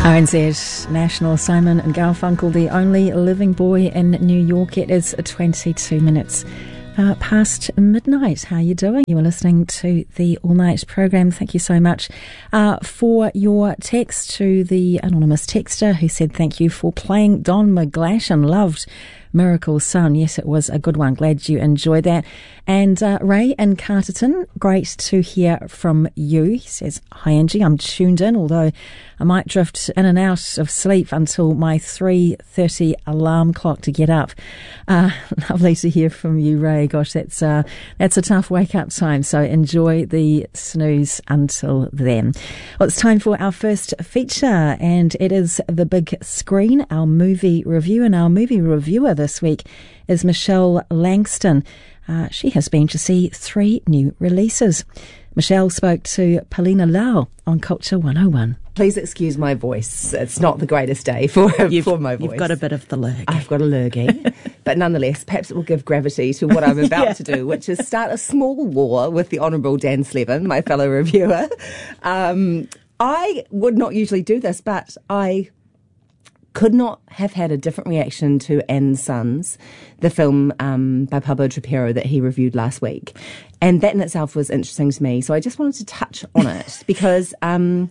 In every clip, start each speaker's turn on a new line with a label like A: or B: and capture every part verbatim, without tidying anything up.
A: R N Z National, Simon and Garfunkel, the only living boy in New York. It is twenty-two minutes uh, past midnight. How are you doing? You are listening to the All Night program. Thank you so much uh, for your text to the anonymous texter who said thank you for playing Don McGlash and loved Miracle Son. Yes, it was a good one. Glad you enjoyed that. And uh, Ray in Carterton, great to hear from you. He says, hi Angie, I'm tuned in, although I might drift in and out of sleep until my three thirty alarm clock to get up. Uh, lovely to hear from you, Ray. Gosh, that's, uh, that's a tough wake-up time, so enjoy the snooze until then. Well, it's time for our first feature, and it is the big screen, our movie review, and our movie reviewer this week is Michelle Langston. Uh, she has been to see three new releases. Michelle spoke to Paulina Lau on Culture one oh one.
B: Please excuse my voice. It's not the greatest day for, for my voice.
A: You've got a bit of the lurgy.
B: I've got a lurgy. But nonetheless, perhaps it will give gravity to what I'm about yeah. to do, which is start a small war with the Honourable Dan Slevin, my fellow reviewer. Um, I would not usually do this, but I could not have had a different reaction to Anne's Sons, the film um, by Pablo Trapero that he reviewed last week. And that in itself was interesting to me. So I just wanted to touch on it because um,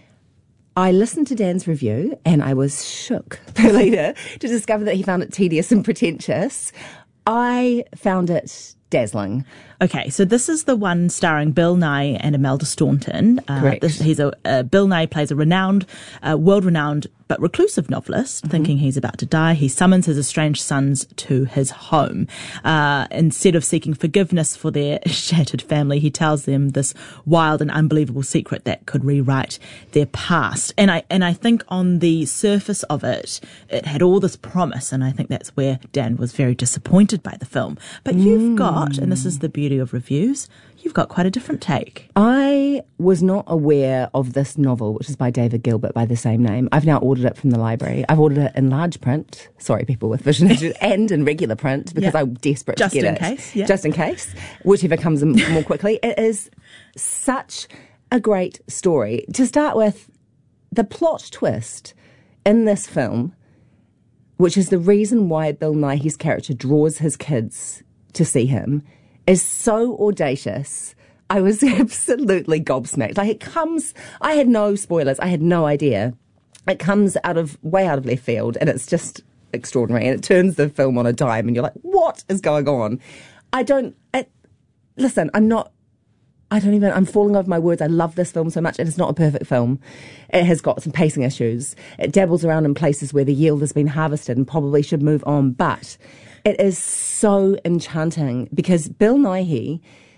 B: I listened to Dan's review and I was shook, Paulina, to discover that he found it tedious and pretentious. I found it dazzling.
C: Okay, so this is the one starring Bill Nighy and Imelda Staunton. Uh,
B: Correct.
C: This, he's a uh, Bill Nighy plays a renowned, uh, world-renowned but reclusive novelist. Mm-hmm. Thinking he's about to die, he summons his estranged sons to his home. Uh, instead of seeking forgiveness for their shattered family, he tells them this wild and unbelievable secret that could rewrite their past. And I and I think on the surface of it, it had all this promise, and I think that's where Dan was very disappointed by the film. But mm. you've got, and this is the beauty of reviews, you've got quite a different take.
B: I was not aware of this novel, which is by David Gilbert by the same name. I've now ordered it from the library. I've ordered it in large print. Sorry, people with vision issues, and in regular print because yep. I'm desperate
C: Just
B: to get
C: in
B: it.
C: Case, yeah.
B: Just in case, whichever comes in more quickly. It is such a great story. To start with, the plot twist in this film, which is the reason why Bill Nighy's character draws his kids to see him, is so audacious. I was absolutely gobsmacked. Like, it comes, I had no spoilers, I had no idea. It comes out of, way out of left field, and it's just extraordinary, and it turns the film on a dime, and you're like, what is going on? I don't, it, listen, I'm not, I don't even, I'm falling over my words. I love this film so much. It is not a perfect film. It has got some pacing issues. It dabbles around in places where the yield has been harvested and probably should move on, but it is so enchanting because Bill Nighy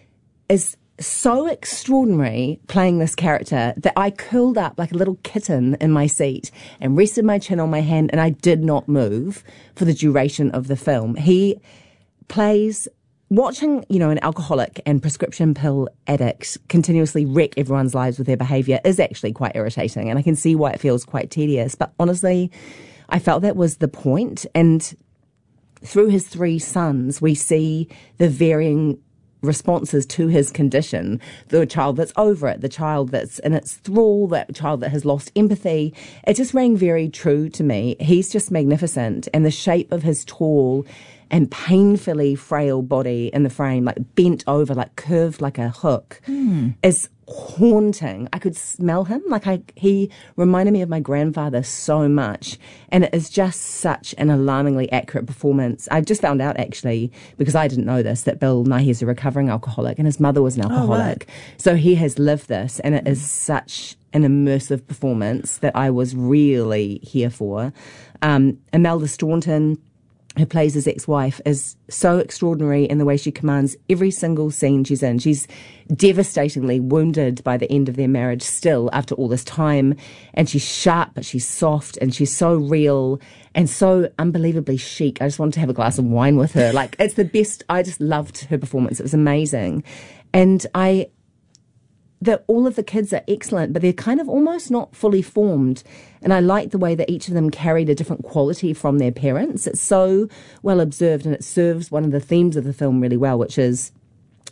B: is so extraordinary playing this character that I curled up like a little kitten in my seat and rested my chin on my hand, and I did not move for the duration of the film. He plays, watching, you know, an alcoholic and prescription pill addict continuously wreck everyone's lives with their behaviour is actually quite irritating, and I can see why it feels quite tedious. But honestly, I felt that was the point, and through his three sons, we see the varying responses to his condition. The child that's over it, the child that's in its thrall, that child that has lost empathy. It just rang very true to me. He's just magnificent. And the shape of his tall and painfully frail body in the frame, like bent over, like curved like a hook, mm. is haunting. I could smell him. Like I, he reminded me of my grandfather so much. And it is just such an alarmingly accurate performance. I just found out, actually, because I didn't know this, that Bill Nighy is a recovering alcoholic and his mother was an alcoholic. Oh, right. So he has lived this, and it is such an immersive performance that I was really here for. Um, Imelda Staunton, who plays his ex-wife, is so extraordinary in the way she commands every single scene she's in. She's devastatingly wounded by the end of their marriage still after all this time. And she's sharp, but she's soft, and she's so real and so unbelievably chic. I just wanted to have a glass of wine with her. Like, it's the best. I just loved her performance. It was amazing. And I... that all of the kids are excellent, but they're kind of almost not fully formed. And I like the way that each of them carried a different quality from their parents. It's so well observed, and it serves one of the themes of the film really well, which is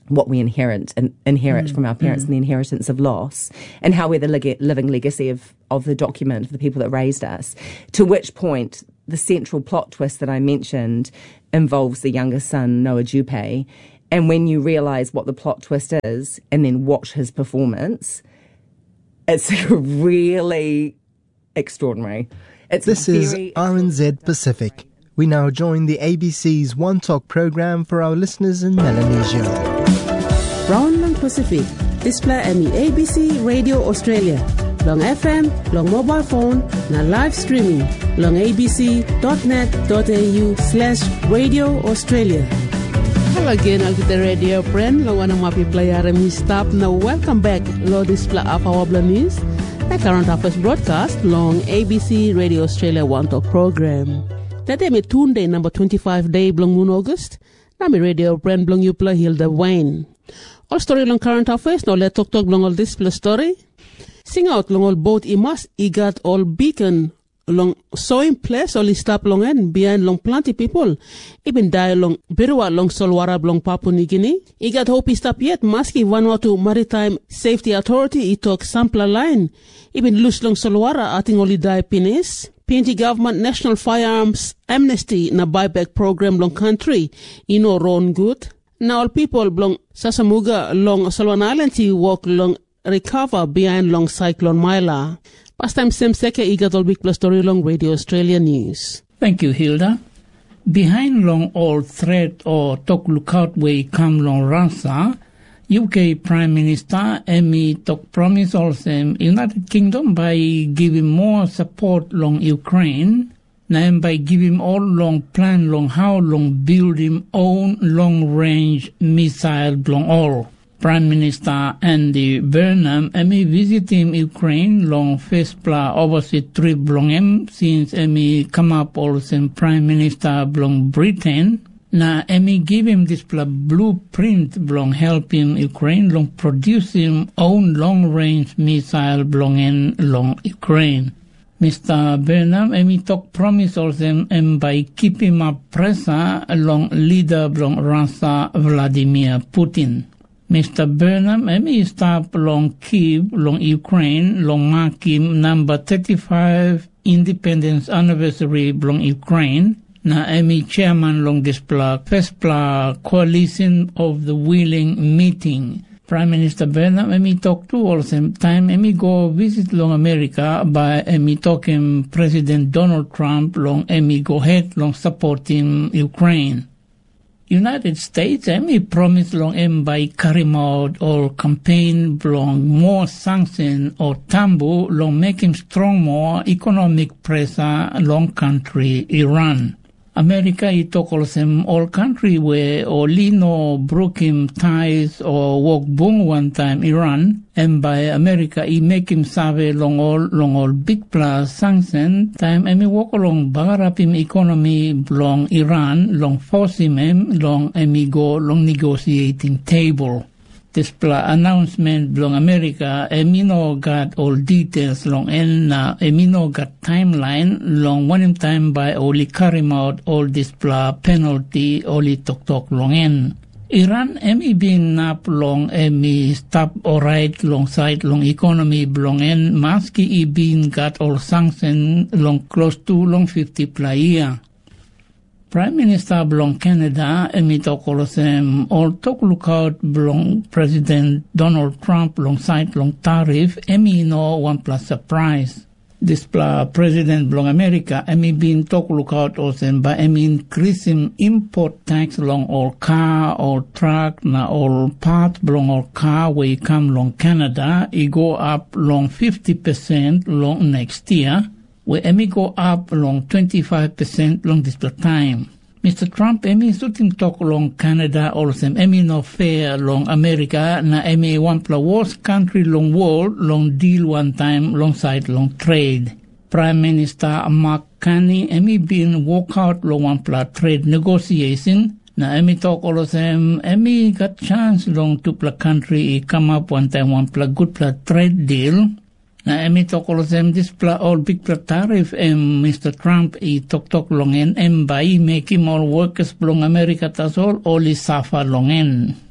B: what we inherit and inherit mm, from our parents mm. and the inheritance of loss, and how we're the leg- living legacy of, of the document, of the people that raised us. To which point, the central plot twist that I mentioned involves the younger son, Noah Jupe. And when you realise what the plot twist is and then watch his performance, it's really extraordinary. It's
D: this is R N Z Pacific. We now join the A B C's One Talk program for our listeners in Melanesia.
E: Brown Long Pacific, display M E A B C Radio Australia. Long F M, long mobile phone, na live streaming. Long abc.net.au slash Radio Australia. Hello again, I'll get the radio friend. Long one of my people are me stop. Now welcome back. Long display of our news. The current affairs broadcast long A B C Radio Australia One Talk program. That day me Tuesday number twenty-five day blong moon August. Now me radio brand blong you play Hilda Wayne. All story long current affairs. Now let talk talk long all this plus story. Sing out long all boat imas igat all beacon long sewing place all stop long and behind long plenty people. Even die long Birwa long Solwara long Papua New Guinea. Igat hope stop yet maski Vanuatu Maritime Safety Authority it talk sampler line. Even loose long Solwara ating only die pinis. P N G government National Firearms Amnesty na buyback program long country ino ron good. Now all people long Sasamuga long Solwan Island to walk long recover behind long cyclone Mila. Past time same seke igat all big plus story long Radio Australia News.
F: Thank you, Hilda. Behind long all threat or talk lookout way come long ransa, U K Prime Minister Amy Tok promised also United Kingdom by giving more support long Ukraine, and by giving all long plan long how long build him own long range missile long all. Prime Minister Andy Burnham Amy visiting Ukraine long first pla overseas trip long him since Amy come up also Prime Minister long Britain. Na Amy give him this blueprint belong helping Ukraine long producing own long-range missile belonging long Ukraine. Mister Burnham Amy talk promise also and by keeping up pressure along leader belong Russia Vladimir Putin. Mister Burnham Amy stop long Kyiv long Ukraine long marking number thirty-five independence anniversary belong Ukraine. Na Amy chairman long this pla first pla coalition of the willing meeting. Prime Minister Burnham Amy talk to all same time Amy go visit long America by Amy talking President Donald Trump long Amy go ahead long supporting Ukraine. United States Amy promise long Amy by carry out or campaign long more sanction or tambu long making strong more economic pressure long country Iran. America it talk also all country where or lino broken ties or walk boom one time Iran and by America it make him save long all long all big plus sanction time and me walk along bagarapim economy long Iran long force him long and me go long negotiating table. This announcement belong America, Emino got all details long and uh, Emino got timeline long one time by only carry out all this penalty only talk talk long end. Iran emi been up long emi stop alright long side long economy belong and maski i been got all sanction long close to long fifty plus year. Prime Minister belong Canada, emi talk all all talk lookout belong President Donald Trump alongside long tariff, emi no one plus surprise. This uh, President belong America, emi been talk lookout also by emi increasing import tax long all car or truck na all part belong all car where come long Canada, it go up long fifty percent long next year. Where emi go up along twenty-five percent long this time. Mister Trump emi shooting talk along Canada also emi no fair long America na emi one plus worst country long world long deal one time long side long trade. Prime Minister Mark Carney emi been walk out long one plus trade negotiation na emi talk also emi got chance long two plus country come up one time one plus good plus trade deal. Na emi talk all them this pla all big pla tariff and Mister Trump i talk talk long en and by make him all workers belong America tas all all is suffer long en.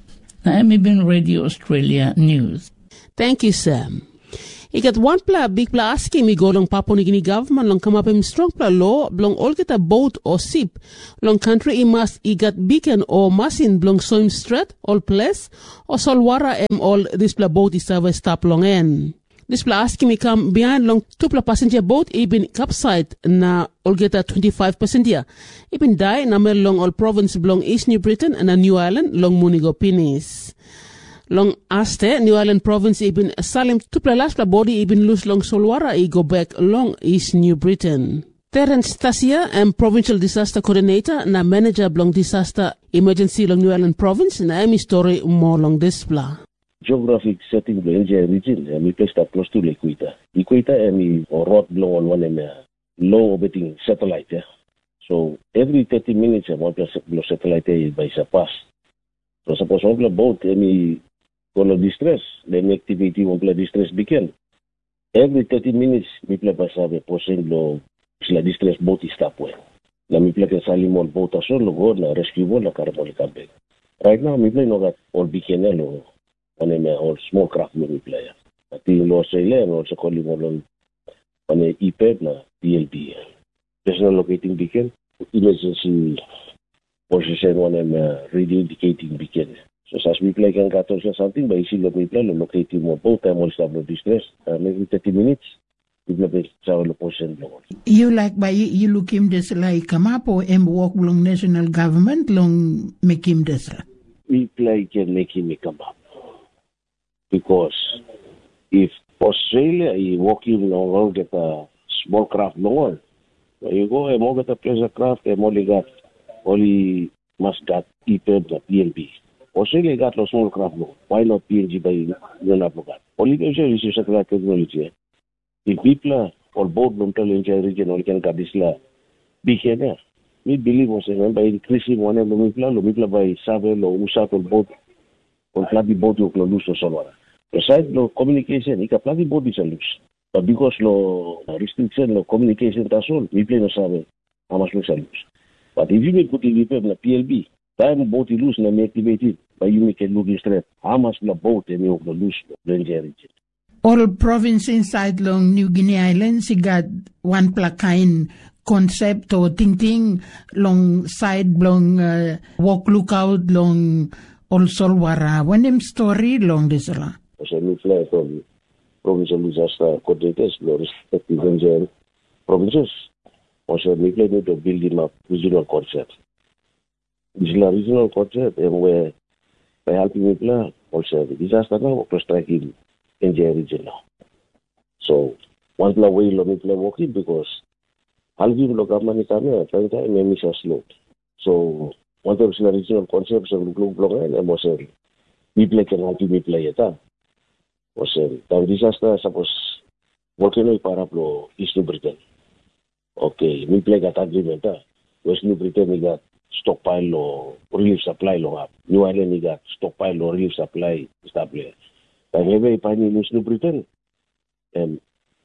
F: na M B N Radio Australia News.
E: Thank you, Sam. I got one pla big pla asking me go long Papua New Guinea government long come up in strong pla law long all get a boat or ship long country i must I got beacon or masin blong soim strait all place or solwara em all this pla boat is service stop long en. This pla asking me come behind long two pla passenger boat I been capsized na all get a twenty-five percent here. I been die na mel long all province belong East New Britain and a New Ireland long Munigo Pinis. Long Aste, New Ireland province ibin Salim tupla last pla body ibin loose long Solwara I go back long East New Britain. Terence Tasia and provincial disaster coordinator na manager long disaster emergency long New Ireland province na emi story more long this pla.
G: Geographic setting of the N J region, and we placed up close to the equator. Equator and we rot blow on one and uh, low orbiting satellite. Yeah? So every thirty minutes, I want to blow satellite is by surpass. So suppose one boat any color distress, then activity one play distress begin. Every thirty minutes, we play by a portion blow la distress boat is stop well. Now we play a salimon boat as well, go na rescue boat, na carabolic campaign. Right now, we play no that all beacon or on a or small craft we play. But the law Australia and also calling on on a E P E B na P L B. Personal locating beacon, emergency position on a radio indicating beacon. So as we play can cut or something, but you see what we play locating more boat time will stop the distress. And every thirty minutes, we play travel position.
F: You like by you look him this like come up or em walk long national government long make him this.
G: We play can make him come up. Because if Australia is walking along get a small craft long, you go and more get a pleasure craft and only got only must got E P E B P N B. Australia got a small craft long. Why not P N G by Yonaplogat? Only Australia is satellite technology. If people or both don't tell in region or can get this la big here. We believe also by increasing one of the people, Lumipla by Savel or Usat or both or Platy boat or Luz or Solana. Besides no communication, you can Platy boat is a loose. But because no restriction, no communication, that's all, we play no Savel, how much looks a loose. But if you make put in the P L B, time boat is loose and activated, but you make a looking straight, how much the boat and you the loose the region.
F: All province inside long New Guinea Islands, you got one plakain concept or ting long side long uh, walk lookout long also wara when them story long this la.
G: So we fly from provincial disaster coordinators, the respective N J provinces. Also we play to build him up regional concept. This is a regional concept and where by helping people also the disaster now to strike in N J region now. So one play way long we play walking because Alvin lo government kami time time may miss a slot. So one of the regional concepts of global blog and was we play can help me play it. Was the disaster suppose volcano paraplo East New Britain. Okay, we play got agreement. West New Britain we got stockpile or relief supply lo up. New Ireland we got stockpile or relief supply established. But every time in West New Britain and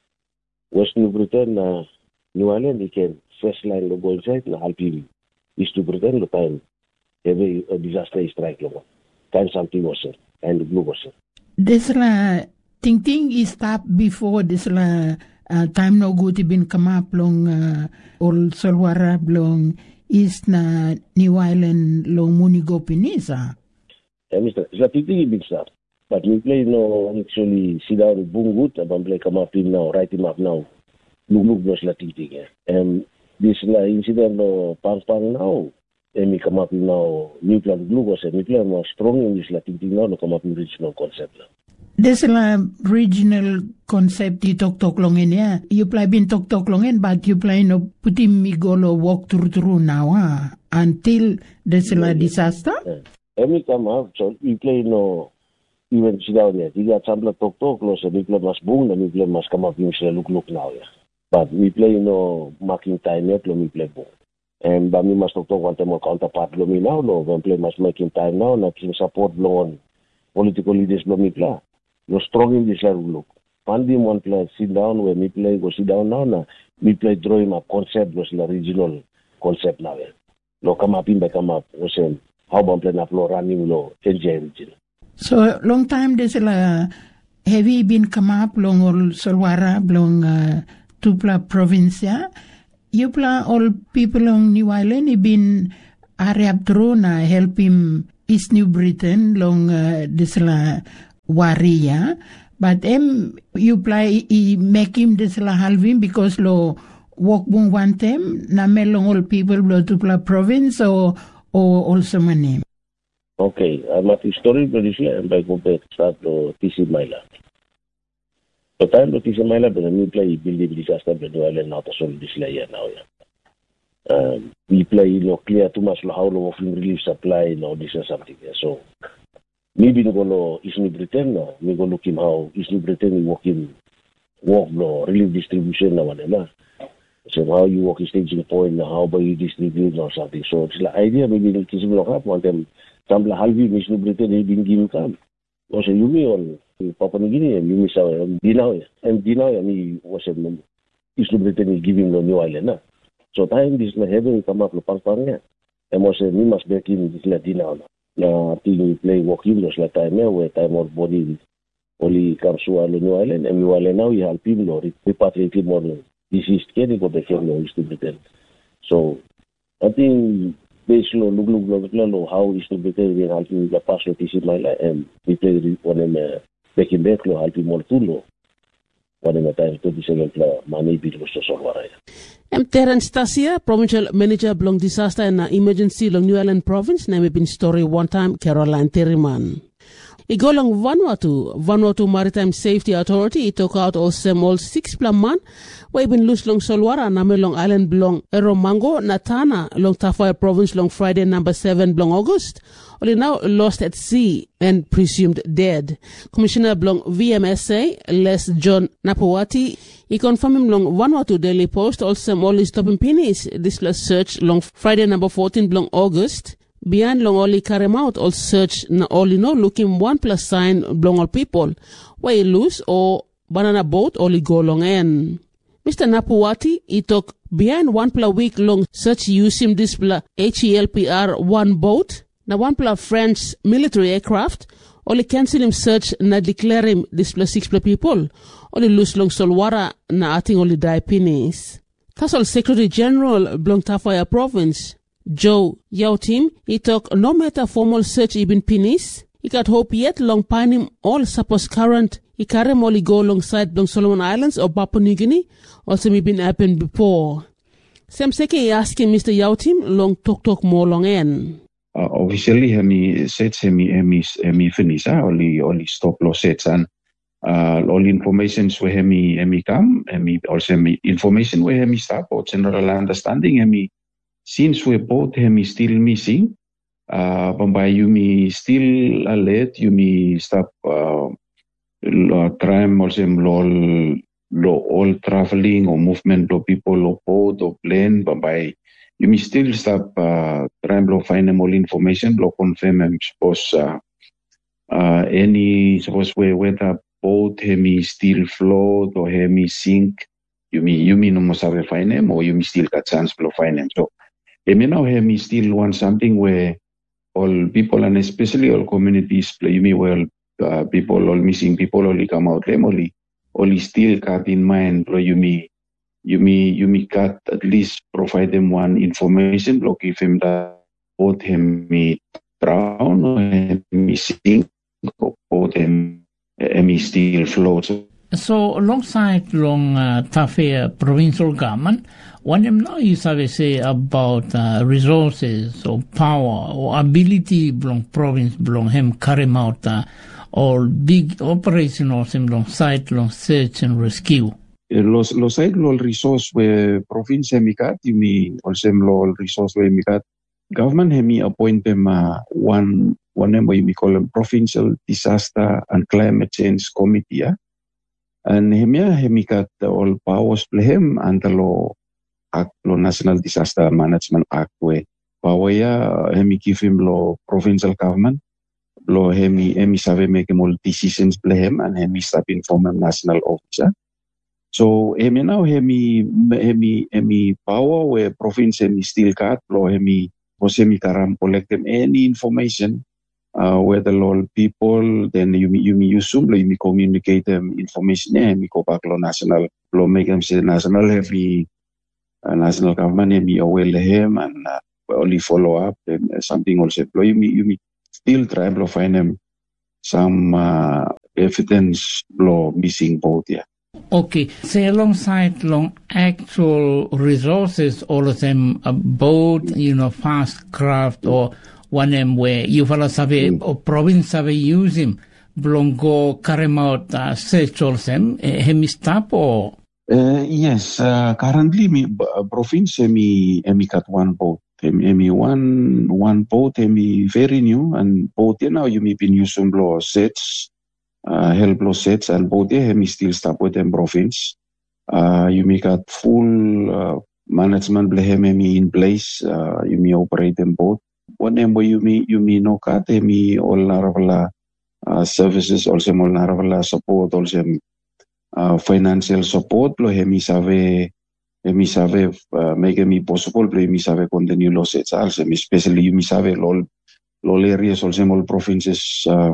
G: West New Britain uh, New Ireland, you can first line logo inside and help you. Is to pretend the time every a disaster is strike logo. Time something was it and blue was it.
F: This la ting ting is stop before this la uh, time no good been come up long uh, all Solwara long East na New Ireland long Munigo Peninsula.
G: Yeah, Mister It's a ting ting big stuff. But we play no actually sit down boom good and play come up in now, write him up now. Look, look, was la ting ting. And this la incident no pang pang now. And we come up in now new plan blue was a new plan was strong in this la ting ting now no come up in regional concept.
F: This la regional concept you talk talk long in yeah. You play been talk talk long in but you play no put him me go lo walk through through now ah until this la disaster.
G: Yeah. And we come up so we play no even sit down there. You got some talk talk no so we play must boom and we play must come up in look look now yeah. But we play no marking time yet, we play ball. And but we must talk one time more counterpart lo me now, no, we play must making time now, na king support lo on political leaders lo me play. No strong in this look. Find him one play, sit down where me play, go sit down now, na me play draw him a concept was the regional concept now. No come up in by come up, was how about play na floor running low, N J region.
F: So long time there's a heavy been come up long all Solwara long uh, Tupla province. You pla all people on New Island have been Arab Drona help him East New Britain long uh, this la waria. But em you play he make him this la halving because lo walk bung one time na melong all people blow Tupla province or or also my name.
G: Okay, I'm at the story British and by go back start to T C Maila. The time to T C Maila, but we play building disaster, but we are not a solid this layer now. Um, we play no clear too much how long of relief supply, no this or something. So maybe we go to East Britain, no, we go look him how East Britain work in work no relief distribution no whatever. So how you work staging point, how by you distribute or something. So it's the idea maybe the T C block up one time. Tambla halvi East Britain he been given come. Also you me on Papua New Guinea and you miss out Dinao and Dinao and he was a East Britain giving the New Island. Na. So time this na heaven come up to Pangpang and was a me must back in this Latina. Now thing play walking just like time where time or body only comes to the New Island and New Island now you help people or repatriate him or this is getting go back in East Britain. So I think basically look look look look how East Britain will help you the pass T C Maila and we play on them back in back lo help you more too one of the time twenty-seven money bill was so sorry.
E: I'm Terence Tasia, Provincial Manager Blong Disaster and Emergency Long New Island Province. Name been story one time Caroline Terriman. Igolong Vanuatu, Vanuatu Maritime Safety Authority, it took out all sem all six plan man, where been loose long Solwara, Name Long Island Blong Eromango, Natana, Long Tafaya Province Long Friday number seven Blong August, only now lost at sea and presumed dead. Commissioner Blong V M S A, Les John Napawati, he confirmed him long Vanuatu Daily Post, also all his stopping pennies, this last search long Friday number fourteen Blong August. Beyond long only carry out all search na only no looking one plus sign blong all people where lose or banana boat only go long en. Mister Napuwati he took behind one plus week long search use him this plus H E L P R one boat na one plus French military aircraft only cancel him search na declare him this plus six plus people only lose long Solwara na ating only die pennies. That's all Secretary General Blong Tafaya Province Joe Yautim, he took no matter formal search even pennies. He got hope yet long pine him all suppose current. He carry molly go alongside Blong Solomon Islands or Papua New Guinea. Also me been happened before. Sam Seke he asking Mister Yautim long talk talk more long en.
H: Uh, officially hemi sets hemi hemi hemi finish ah only only stop loss sets and uh all informations where hemi hemi come hemi also hemi information where hemi stop or general understanding hemi. Since we both him is still missing, uh, Bombay you me still alert, you me stop uh, crime also law law all traveling or movement of people or boat or plane, Bombay you me still stop uh, crime law find them all information, law confirm and suppose uh, uh, any suppose where whether boat him is still float or him is sink, you me you me no must have find them or you me still got chance to find them. So I mean, now we still want something where all people and especially all communities play. You mean well, uh, people, all missing people, only come out them only, only still cut in mind. You mean, you mean, you mean cut at least provide them one information. Block if him that both him me drown or him missing or both him him still floats.
F: So alongside long uh, Tafea provincial government, what them now you say about uh, resources or power or ability belong province belong him carry out uh, or big operation or some long site long search and rescue.
H: Los los site long resource where province hemikat you mean also long resource where hemikat government hemi appoint them uh, one one name we call them provincial disaster and climate change committee. Yeah? And hemia hemikat all powers play him and the law act law National Disaster Management Act where power ya hemi give him law provincial government law hemi hemi save make him all decisions play him and hemi stop inform him national officer. So hemi now hemi hemi hemi power where province hemi still cut law hemi was hemi karam collect them any information uh, where the law people, then you you use lo you communicate them information eh mi ko back lo national lo make them say national heavy uh, national government eh mi aware him and uh, only follow up and uh, something also lo you you still try to find them some uh, evidence lo missing boat yeah.
F: Okay, say alongside long actual resources, all of them a boat, you know, fast craft or one them where you follow sabe or province sabe use him, blongo carry out uh, search all them, hemi stop or?
H: Uh, yes, uh, currently me uh, province me me got one boat. Me one one boat me very new and boat now you me been using blow sets. Uh, help lo sets and both eh me still stop with them province. Uh, you make a full uh, management blehem me in place. Uh, you me operate them both. One them where you me you me no cut me all naravala uh, services also all naravala support also uh, financial support lo me save me save uh, make me possible me save continue lo sets also especially you me save all all areas also all provinces. Uh,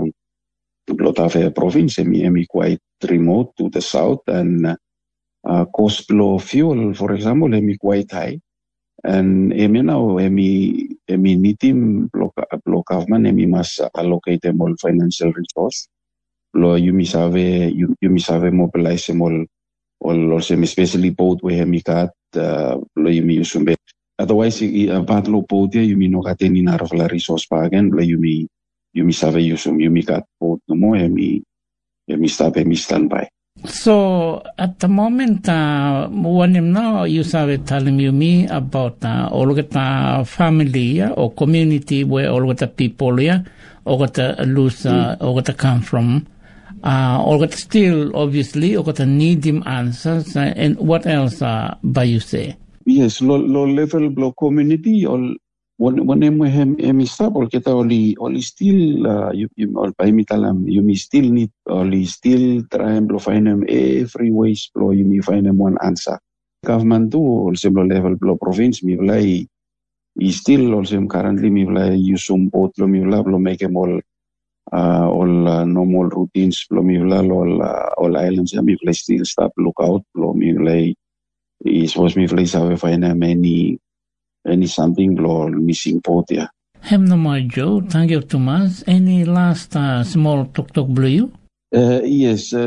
H: lot of a province emi quite remote to the south and uh, cost blow fuel for example emi quite high and emi now emi emi nitim block block government emi must allocate them all financial resource lo you miss have you you miss have mobilize them all all also especially both we emi cat uh, lo you mi usumbe otherwise uh, bad lo both you mi no got any narvala resource pa again lo you mi you mi save you some you mi got both no more emi emi stop emi standby.
F: So at the moment, uh, when now you started telling you me about uh, all of the family yeah, or community where all of the people yeah, all of the lose, uh, all of the come from, uh, all of the still obviously all of the need them answers uh, and what else uh, by you say?
H: Yes, low low level block community all. When when we hem emi stop all kita only only still uh, you you all by mitalam you may still need only still try and find them every ways blow you may find them one answer. Government too also level blow province me play is still also currently me play use some boat lo me blow make them all uh, all uh, normal routines blow me blow all uh, all islands me play still stop look out blow me play is supposed me play how we find them any any something lo missing pot yeah.
F: Hem no more Joe, thank you Thomas. Any last uh, small talk talk blue you?
H: Uh, yes, uh,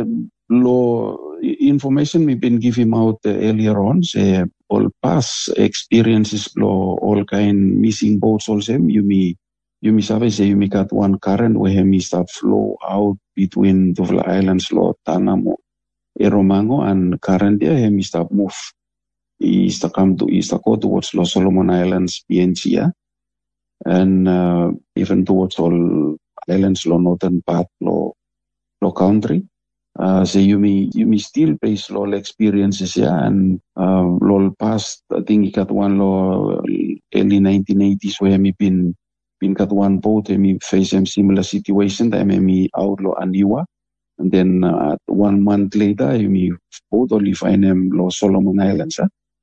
H: lo information we've been giving out uh, earlier on. Say all past experiences lo all kind missing boats also. You me you me sabe say you me got one current where me start flow out between the islands lo Tanamo, Eromango and current there yeah, me start move. Is to come to is to go towards Los Solomon Islands, P N C, yeah? And uh, even towards all islands, lo northern part, lo lo country. Uh, so you may you may still base lo experiences, yeah, and uh, lo past. I think you got one lo early nineteen eighties where me been been got one boat, me face a similar situation. That me out lo Aniwa, and then uh, one month later, you me boat only find them lo Solomon Islands, yeah?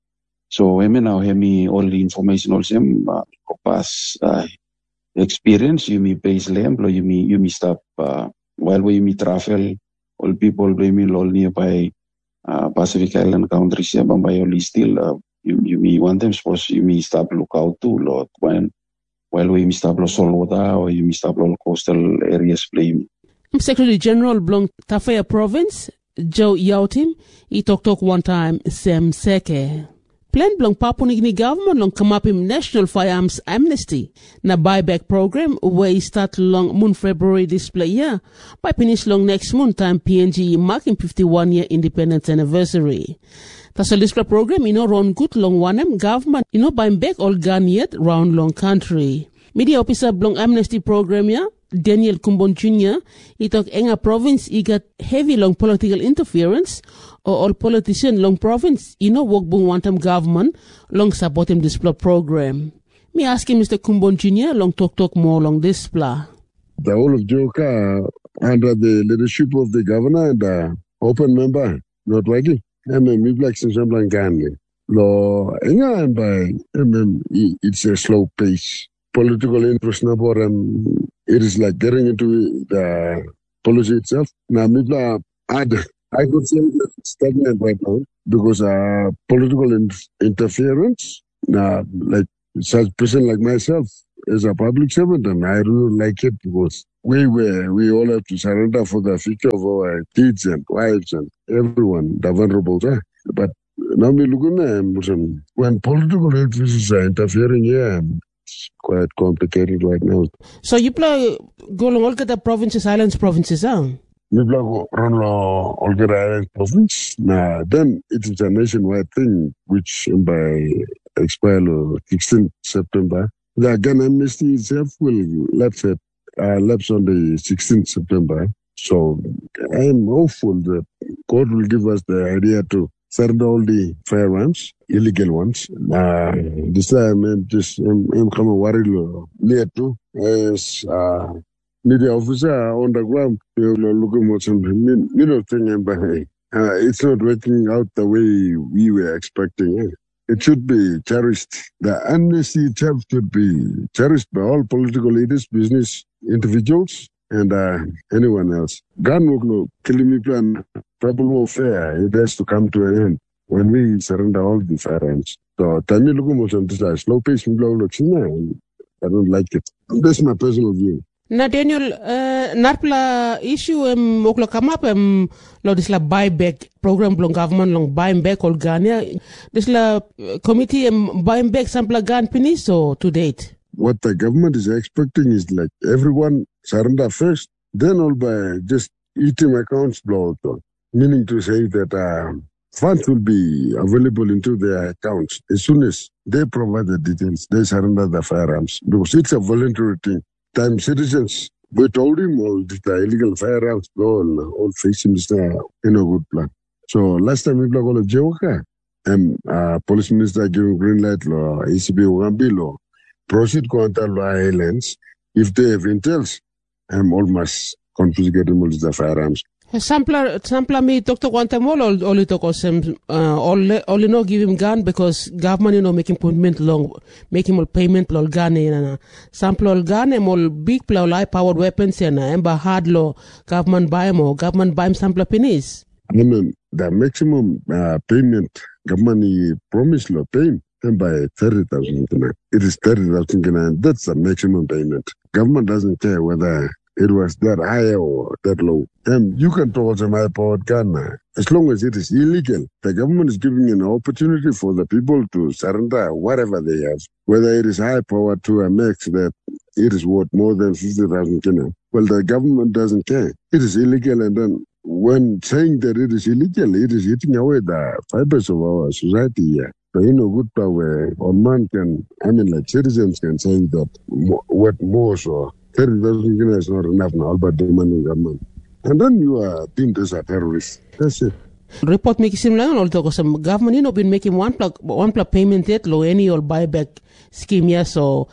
H: So I mean now have me all the information also uh, past uh, experience you me base lamp you me you me stop uh, while we me travel all people blame me all nearby uh, Pacific Island countries yeah, but only still uh, you you me want them suppose you me stop look out too Lord when while we me stop lo Solwada or you me stop lo coastal areas blame.
E: Secretary General Blong Tafaya Province Joe Yautim he talk talk one time Sam Seke. Plan Blong Papua New Guinea government long come up in National Firearms Amnesty na buyback program where start long moon February display year by finish long next month time P N G marking fifty-one year independence anniversary. That's a list program you know run good long one em government you know buying back all gun yet round long country. Media officer Blong Amnesty program yeah Daniel Kumbon Junior he talk enga province he got heavy long political interference or all politician long province you know work bung one time government long support him this program. Me ask him Mister Kumbon Junior long talk talk more long this pla.
I: The whole of Joka under the leadership of the governor and uh, open member not working. I mean me like some Ghanaian. Lo enga by I mean it's a slow pace. Political interest na for um, it is like getting into the policy itself. Now, Mibla, I could say that it's stagnant right now because uh, political in- interference, uh, like such person like myself, as a public servant, and I really like it because we were, we all have to surrender for the future of our kids and wives and everyone, the vulnerable. Huh? But now we look at um, when political interests are interfering here, it's quite complicated right now.
E: So you play go along all the provinces, islands, provinces, huh?
I: We play run all the island province. Now, then it is a nationwide thing, which by expire sixteenth September. The gun amnesty itself will lapse, at, uh, lapse on the sixteenth September. So I am hopeful that God will give us the idea to surrender all the firearms, illegal ones. Uh, this time I'm just I'm, I'm coming worried near to as uh, media officer on the ground. You're looking at some little thing and behind. Uh, it's not working out the way we were expecting it. It should be cherished. The amnesty itself should be cherished by all political leaders, business individuals, and uh, anyone else. Gun will killing me plan, tribal warfare, it has to come to an end when we surrender all the firearms. So, time you look at this slow pace, I don't like it. That's my personal view.
E: Na Daniel, uh, narpla issue um oklo come up um lo this la buyback program long government long buying back all gun ya this la uh, committee um buying back sample gun pinis so to date.
I: What the government is expecting is like everyone surrender first, then all by just A T M accounts blow out, meaning to say that uh, funds will be available into their accounts as soon as they provide the details. They surrender the firearms because it's a voluntary thing. Time citizens, we told him all the illegal firearms go and all facing this in a good plan. So last time we blocked all of Jehoka and uh, police minister giving green light law, A C B Ugambi law, proceed contact law islands if they have intels. I'm almost confiscating all the firearms.
E: Sampler, sampler me Doctor Quantamol or only talk of some, uh, only, only no give him gun because government, you know, making payment long, making more payment lol gun and sample gun and all big plow high powered weapons and ember hard law, government buy more, government buy him sampler pennies.
I: I mean, the maximum uh, payment government promised law paying and by thirty thousand. It is thirty thousand and that's the maximum payment. Government doesn't care whether it was that high or that low. And you can talk to my powered gun as long as it is illegal. The government is giving an opportunity for the people to surrender whatever they have, whether it is high power to a max that it is worth more than fifty thousand kina. Well, the government doesn't care. It is illegal, and then when saying that it is illegal, it is eating away the fibers of our society here. So, you know, good power, or man can, I mean, like citizens can say that what more so. thirty thousand is not enough now, but demanding government. And then you are deemed as a terrorist. That's it.
E: Report making similar all talk some government, you know, been making one plug one plug payment yet low any or buyback scheme, yes. So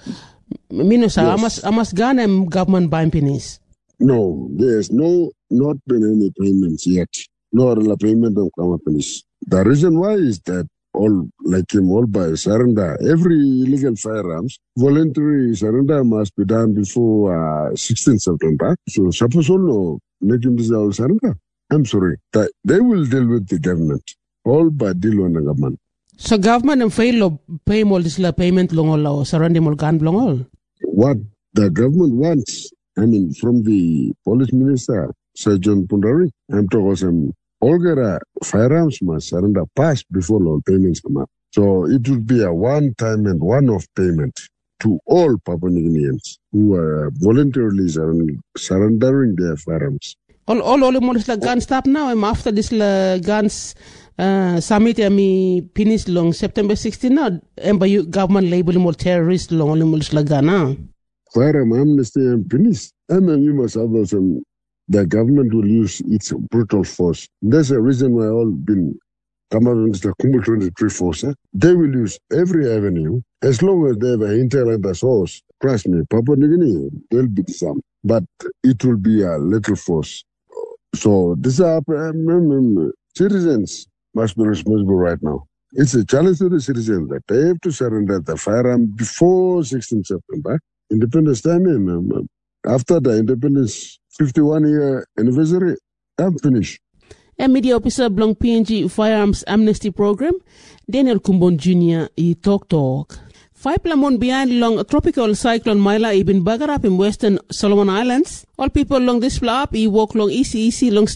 E: minus yes. I must I must gun and government buying pennies.
I: No, there's no not been any payments yet. No real payment of companies. The reason why is that all like him all by surrender. Every illegal firearms, voluntary surrender must be done before uh, sixteenth September. So suppose all making this all surrender. I'm sorry. That they will deal with the government. All by deal on the government.
E: So government and fail to pay all this payment long all or surrender more gun long all.
I: What the government wants, I mean from the police minister, Sir John Pundari, I'm talking some all the firearms must surrender past before all payments come up. So it would be a one-time and one-off payment to all Papua New Guineans who are voluntarily surrendering their firearms.
E: All, all, all, all, the gun stop now. I'm after this uh, guns uh, summit. I mean, finish long September sixteenth now. And by you government label more terrorist long only more the gun now.
I: Firearm amnesty and finish. And then you must have some. The government will use its brutal force. That's the reason why all been come out against the Kumul twenty-three force. Eh? They will use every avenue as long as they have an intel and a source. Trust me, Papua New Guinea, they'll be some. But it will be a little force. So these are um, citizens must be responsible right now. It's a challenge to the citizens that they have to surrender the firearm before sixteenth September. Independence time in um, after the independence fifty-one year anniversary, I'm finished.
E: A media officer belong P N G Firearms Amnesty Program, Daniel Kumbon Junior he talk talk. Five lamon behind long tropical cyclone Myla ibn Bagarap in western Solomon Islands. All people along this flap, he walk long easy easy long